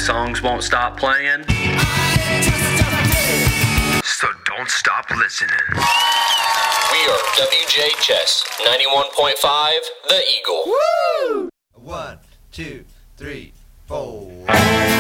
songs won't stop playing. So don't stop listening. We are WJHS 91.5, The Eagle. Woo! 1, 2, 3, 4.